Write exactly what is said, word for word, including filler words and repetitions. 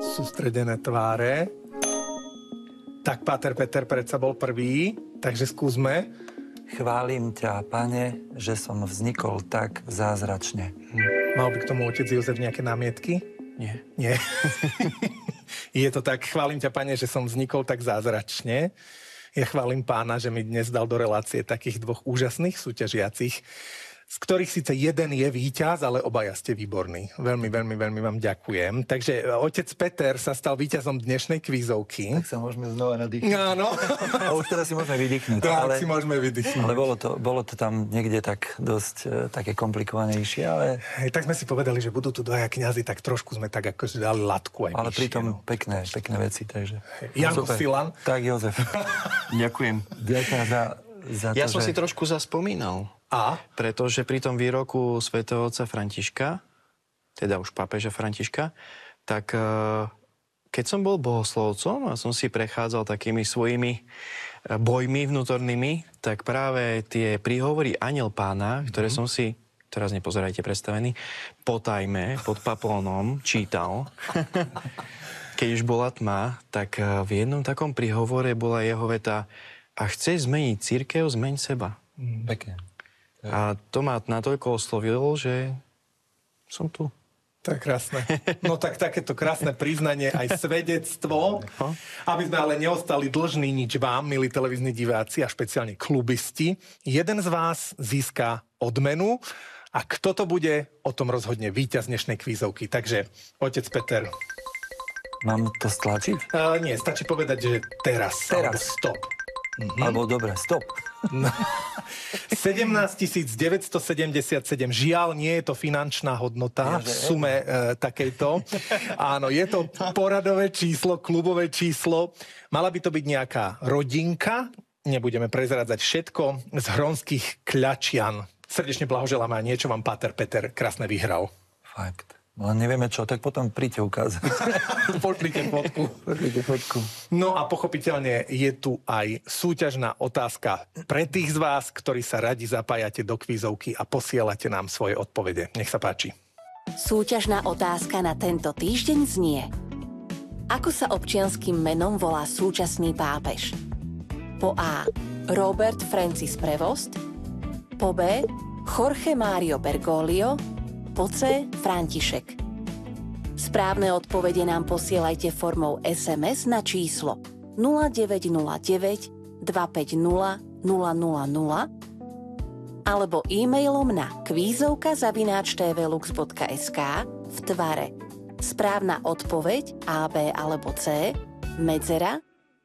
Sústredené tváre. Tak Páter Peter predsa bol prvý, takže skúsme. Chválim ťa, Pane, že som vznikol tak zázračne. Hm. Mal by k tomu otec Jozef nejaké námietky? Nie. Nie. Je to tak, chválim ťa, Pane, že som vznikol tak zázračne. Ja chválim Pána, že mi dnes dal do relácie takých dvoch úžasných súťažiacich, z ktorých síce jeden je víťaz, ale obaja ste výborní. Veľmi, veľmi, veľmi vám ďakujem. Takže otec Peter sa stal víťazom dnešnej kvízovky. Tak sa môžeme znova nadýchnuť. Áno. A už teraz si môžeme vydýchnuť. Tak ale, si môžeme vydýchnuť. Ale bolo to, bolo to tam niekde tak dosť e, také komplikovanejšie, ale... Hej, tak sme si povedali, že budú tu dvaja kňazi, tak trošku sme tak akože dali latku aj Ale vyššie, pritom no. pekné, pekné veci, takže... Janko Super. Silan. Tak, Jozef. Ďakujem. Ďakujem za, za Ja to, som že... si trošku zaspomínal. A? Pretože pri tom výroku svätého otca Františka, teda už pápeža Františka, tak keď som bol bohoslovcom a som si prechádzal takými svojimi bojmi vnútornými, tak práve tie príhovory Anjel Pána, ktoré som si, teraz nepozerajte predstavený, potajme pod paplónom čítal, keď už bola tma, tak v jednom takom príhovore bola jeho veta: a chceš zmeniť cirkev, zmeň seba. Pekne. A to ma natoľko oslovilo, že som tu. To je krásne. No tak takéto krásne priznanie, aj svedectvo, aby sme ale neostali dlžní nič vám, milí televízni diváci a špeciálne klubisti. Jeden z vás získa odmenu a kto to bude, o tom rozhodne víťaz dnešnej kvízovky. Takže, otec Peter. Mám to stlačiť? Uh, nie, stačí povedať, že teraz. Teraz. Stop. Mhm. Alebo dobre, stop. No. sedemnásťtisíc deväťstosedemdesiatsedem. Žiaľ, nie je to finančná hodnota v sume e, takejto. Áno, je to poradové číslo, klubové číslo. Mala by to byť nejaká rodinka. Nebudeme prezradzať všetko. Z Hronských Kľačian. Srdečne blahoželáme a niečo vám Páter Peter krásne vyhral. Fakt. No nevieme čo, tak potom príďte ukázať. Pošlite fotku. Pošlite fotku. No a pochopiteľne je tu aj súťažná otázka pre tých z vás, ktorí sa radi zapájate do kvízovky a posielate nám svoje odpovede. Nech sa páči. Súťažná otázka na tento týždeň znie: ako sa občianskym menom volá súčasný pápež? Po A. Robert Francis Prevost, po B. Jorge Mario Bergoglio, po C. František. Správne odpovede nám posielajte formou es em es na číslo nula deväť nula deväť dva päť nula nula nula nula alebo e-mailom na kvízovka zavináč té vé lux bodka es ká v tvare správna odpoveď A, B alebo C, medzera,